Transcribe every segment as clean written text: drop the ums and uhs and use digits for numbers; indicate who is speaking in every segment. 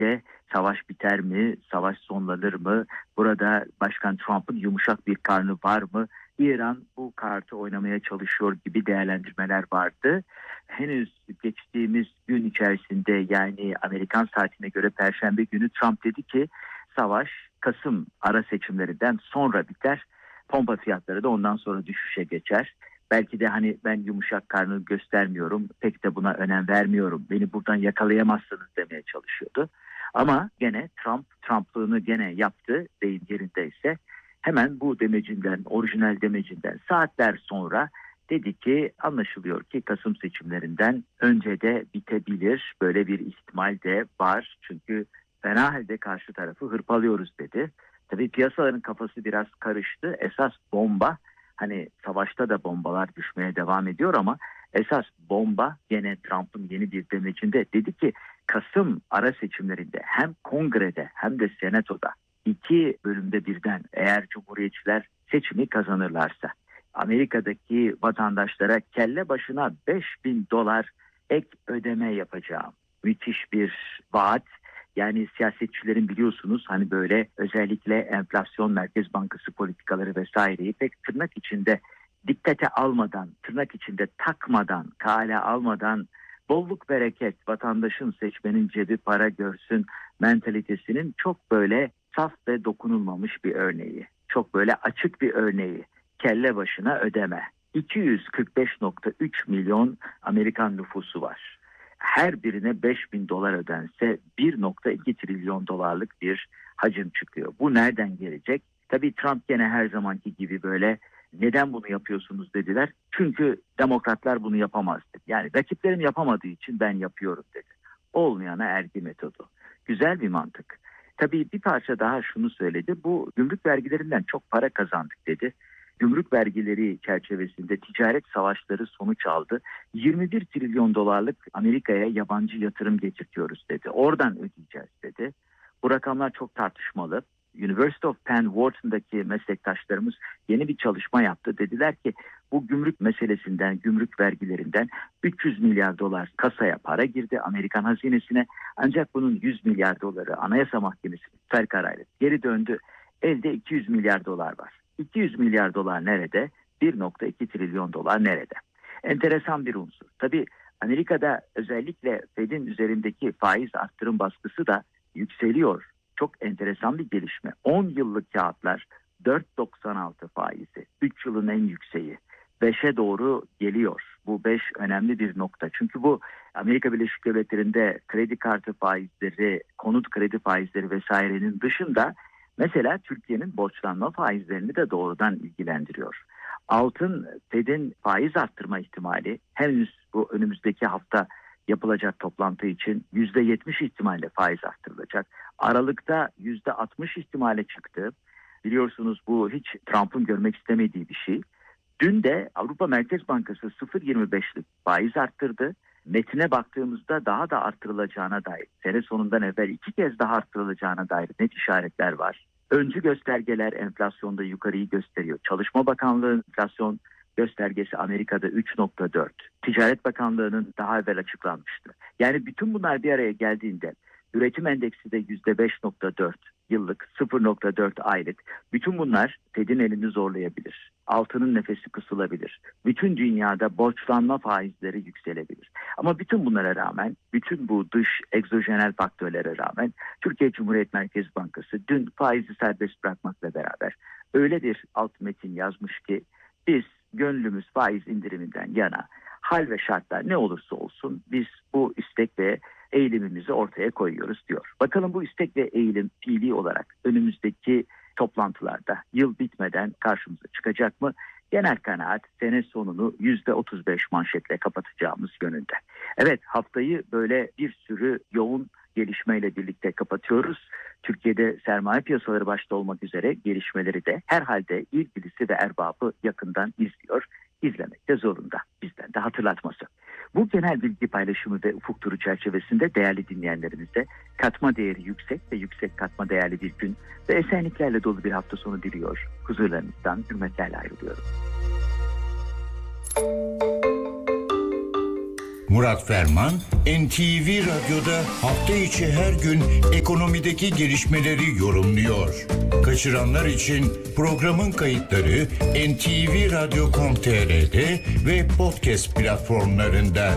Speaker 1: birlikte savaş biter mi, savaş sonlanır mı, burada Başkan Trump'ın yumuşak bir karnı var mı, İran bu kartı oynamaya çalışıyor gibi değerlendirmeler vardı. Henüz geçtiğimiz gün içerisinde, yani Amerikan saatine göre Perşembe günü, Trump dedi ki savaş Kasım ara seçimlerinden sonra biter. Pompa fiyatları da ondan sonra düşüşe geçer. Belki de hani ben yumuşak karnı göstermiyorum, pek de buna önem vermiyorum, beni buradan yakalayamazsınız demeye çalışıyordu. Ama gene Trump'lığını gene yaptı, deyim yerindeyse. Hemen bu demecinden, orijinal demecinden saatler sonra dedi ki anlaşılıyor ki Kasım seçimlerinden önce de bitebilir. Böyle bir ihtimal de var. Çünkü fena halde karşı tarafı hırpalıyoruz dedi. Tabii piyasaların kafası biraz karıştı. Esas bomba, hani savaşta da bombalar düşmeye devam ediyor ama esas bomba gene Trump'ın yeni bir demecinde dedi ki Kasım ara seçimlerinde hem Kongre'de hem de Senato'da 2 bölümde birden eğer Cumhuriyetçiler seçimi kazanırlarsa Amerika'daki vatandaşlara kelle başına $5.000 ek ödeme yapacağım. Müthiş bir vaat. Yani siyasetçilerin biliyorsunuz hani böyle özellikle enflasyon, Merkez Bankası politikaları vesaireyi pek tırnak içinde dikkate almadan, tırnak içinde takmadan, kale almadan bolluk bereket, vatandaşın, seçmenin cebi para görsün mentalitesinin çok böyle saf ve dokunulmamış bir örneği. Çok böyle açık bir örneği. Kelle başına ödeme. 245,3 milyon Amerikan nüfusu var. Her birine $5.000 ödense 1,2 trilyon dolarlık bir hacim çıkıyor. Bu nereden gelecek? Tabii Trump gene her zamanki gibi böyle neden bunu yapıyorsunuz dediler. Çünkü demokratlar bunu yapamaz dedi. Yani rakiplerim yapamadığı için ben yapıyorum dedi. Olmayana ergi metodu. Güzel bir mantık. Tabii bir parça daha şunu söyledi. Bu gümrük vergilerinden çok para kazandık dedi. Gümrük vergileri çerçevesinde ticaret savaşları sonuç aldı. 21 trilyon dolarlık Amerika'ya yabancı yatırım getirtiyoruz dedi. Oradan ödeyeceğiz dedi. Bu rakamlar çok tartışmalı. University of Penn Wharton'daki meslektaşlarımız yeni bir çalışma yaptı. Dediler ki bu gümrük meselesinden, gümrük vergilerinden 300 milyar dolar kasaya para girdi Amerikan hazinesine. Ancak bunun 100 milyar doları Anayasa Mahkemesi iptal kararıyla geri döndü. Elde 200 milyar dolar var. 200 milyar dolar nerede? 1,2 trilyon dolar nerede? Enteresan bir unsur. Tabii Amerika'da özellikle Fed'in üzerindeki faiz arttırım baskısı da yükseliyor. Çok enteresan bir gelişme. 10 yıllık kağıtlar 4,96 faizi. 3 yılın en yükseği. 5'e doğru geliyor. Bu 5 önemli bir nokta. Çünkü bu Amerika Birleşik Devletleri'nde kredi kartı faizleri, konut kredi faizleri vesairenin dışında mesela Türkiye'nin borçlanma faizlerini de doğrudan ilgilendiriyor. Altın, Fed'in faiz arttırma ihtimali henüz bu önümüzdeki hafta yapılacak toplantı için %70 ihtimalle faiz arttırılacak. Aralıkta %60 ihtimale çıktı. Biliyorsunuz bu hiç Trump'ın görmek istemediği bir şey. Dün de Avrupa Merkez Bankası 0,25'lik faiz arttırdı. Metine baktığımızda daha da arttırılacağına dair, sene sonundan evvel 2 kez daha arttırılacağına dair net işaretler var. Öncü göstergeler enflasyonda yukarıyı gösteriyor. Çalışma Bakanlığı enflasyon göstergesi Amerika'da 3,4. Ticaret Bakanlığı'nın daha evvel açıklanmıştı. Yani bütün bunlar bir araya geldiğinde üretim endeksi de %5,4 yıllık, 0,4 aylık. Bütün bunlar Fed'in elini zorlayabilir. Altının nefesi kısılabilir. Bütün dünyada borçlanma faizleri yükselebilir. Ama bütün bunlara rağmen, bütün bu dış egzojenel faktörlere rağmen Türkiye Cumhuriyet Merkez Bankası dün faizi serbest bırakmakla beraber öyle bir alt metin yazmış ki biz gönlümüz faiz indiriminden yana, hal ve şartlar ne olursa olsun biz bu istek ve eğilimimizi ortaya koyuyoruz diyor. Bakalım bu istek ve eğilim fiili olarak önümüzdeki toplantılarda yıl bitmeden karşımıza çıkacak mı? Genel kanaat sene sonunu %35 manşetle kapatacağımız yönünde. Evet, haftayı böyle bir sürü yoğun gelişmeyle birlikte kapatıyoruz. Türkiye'de sermaye piyasaları başta olmak üzere gelişmeleri de herhalde ilgilisi ve erbabı yakından izliyor. İzlemek de zorunda, bizden de hatırlatması. Bu genel bilgi paylaşımı ve ufuk turu çerçevesinde değerli dinleyenlerimize katma değeri yüksek ve yüksek katma değerli bir gün ve esenliklerle dolu bir hafta sonu diliyor. Huzurlarınızdan hürmetlerle ayrılıyorum.
Speaker 2: Murat Ferman, NTV Radyo'da hafta içi her gün ekonomideki gelişmeleri yorumluyor. Kaçıranlar için programın kayıtları ntvradio.com.tr'de ve podcast platformlarında.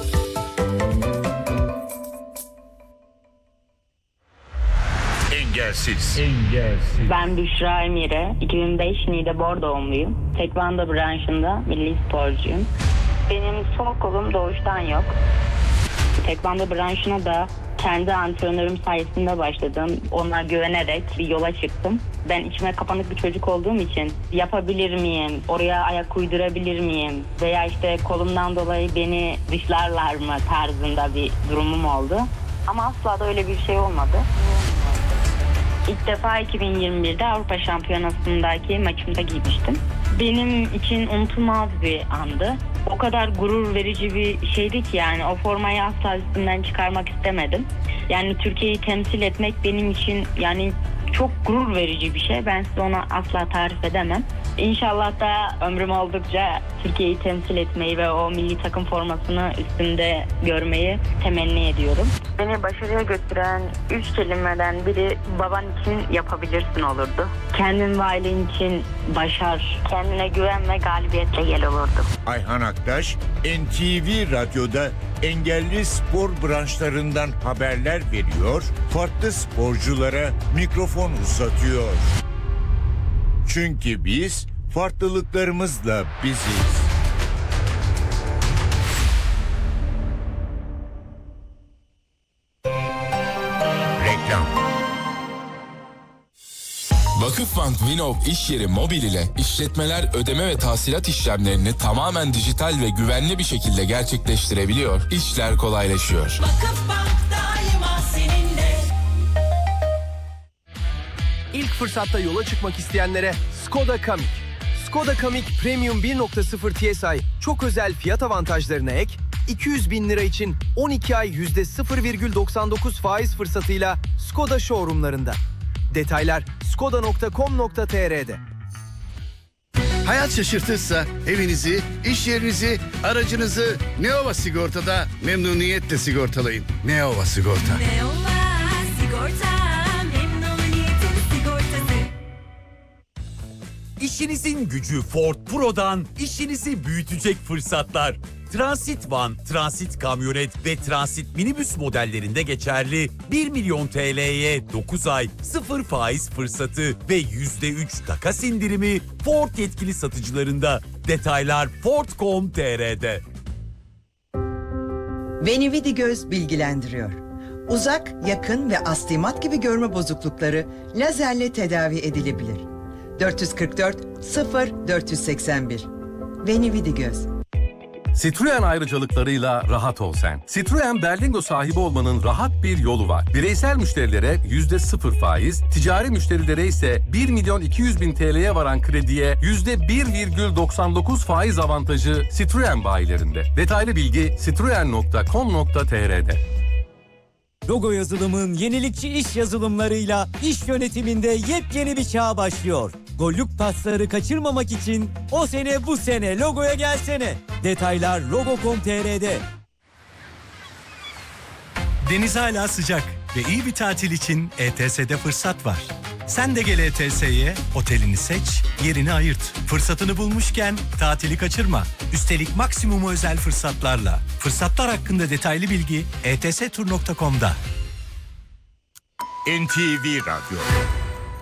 Speaker 2: Engelsiz.
Speaker 3: Ben Büşra Emire, 2005 Niğde doğumluyum. Tekvando branşında milli sporcuyum. Benim sol kolum doğuştan yok. Tekvando branşına da kendi antrenörüm sayesinde başladım. Ona güvenerek bir yola çıktım. Ben içime kapanık bir çocuk olduğum için yapabilir miyim, oraya ayak uydurabilir miyim veya işte kolumdan dolayı beni dışlarlar mı tarzında bir durumum oldu. Ama asla da öyle bir şey olmadı. İlk defa 2021'de Avrupa Şampiyonası'ndaki maçımda giymiştim. Benim için unutulmaz bir andı. O kadar gurur verici bir şeydi ki yani o formayı asla üstümden çıkarmak istemedim. Yani Türkiye'yi temsil etmek benim için yani çok gurur verici bir şey. Ben size onu asla tarif edemem. İnşallah da ömrüm oldukça Türkiye'yi temsil etmeyi ve o milli takım formasını üstümde görmeyi temenni ediyorum. Beni başarıya götüren 3 kelimeden biri baban için yapabilirsin olurdu. Kendin ve ailen için başar, kendine güven ve galibiyetle gel olurdu.
Speaker 2: Ayhan Aktaş, NTV Radyo'da engelli spor branşlarından haberler veriyor, farklı sporculara mikrofon uzatıyor. Çünkü biz farklılıklarımızla biziz. Reklam.
Speaker 4: Vakıfbank Vinov iş yeri mobil ile işletmeler ödeme ve tahsilat işlemlerini tamamen dijital ve güvenli bir şekilde gerçekleştirebiliyor. İşler kolaylaşıyor.
Speaker 5: Vakıfbank daima seninle.
Speaker 6: İlk fırsatta yola çıkmak isteyenlere Skoda Kamiq. Skoda Kamiq Premium 1.0 TSI çok özel fiyat avantajlarına ek, 200 bin lira için 12 ay %0,99 faiz fırsatıyla Skoda showroomlarında. Detaylar skoda.com.tr'de.
Speaker 7: Hayat şaşırtırsa evinizi, iş yerinizi, aracınızı Neova Sigorta'da memnuniyetle sigortalayın. Neova Sigorta.
Speaker 5: Neova Sigorta, memnuniyetin sigortası.
Speaker 8: İşinizin gücü Ford Pro'dan işinizi büyütecek fırsatlar. Transit van, transit kamyonet ve transit minibüs modellerinde geçerli 1 milyon TL'ye 9 ay 0 faiz fırsatı ve %3 takas indirimi Ford yetkili satıcılarında. Detaylar Ford.com.tr'de.
Speaker 9: Venividi Göz bilgilendiriyor. Uzak, yakın ve astigmat gibi görme bozuklukları lazerle tedavi edilebilir. 444 0481 Venividi Göz.
Speaker 10: Citroen ayrıcalıklarıyla rahat ol sen. Citroen Berlingo sahibi olmanın rahat bir yolu var. Bireysel müşterilere %0 faiz, ticari müşterilere ise 1 milyon 200 bin TL'ye varan krediye %1,99 faiz avantajı Citroen bayilerinde. Detaylı bilgi citroen.com.tr'de.
Speaker 11: Logo yazılımın yenilikçi iş yazılımlarıyla iş yönetiminde yepyeni bir çağ başlıyor. Gollük pasları kaçırmamak için o sene bu sene logoya gelsene. Detaylar logo.com.tr'de.
Speaker 12: Deniz hala sıcak ve iyi bir tatil için ETS'de fırsat var. Sen de gel ETS'ye, otelini seç, yerini ayırt. Fırsatını bulmuşken tatili kaçırma. Üstelik maksimum özel fırsatlarla. Fırsatlar hakkında detaylı bilgi etstur.com'da.
Speaker 2: NTV Radyo.